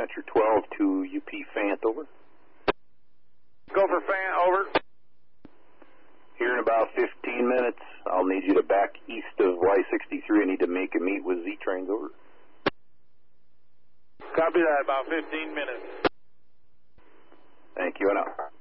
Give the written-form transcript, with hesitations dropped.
Venture 12 to UP Fant, over. Go for Fant, over. Here in about 15 minutes, I'll need you to back east of Y63. I need to make a meet with Z-Trains, over. Copy that, about 15 minutes. Thank you, and out.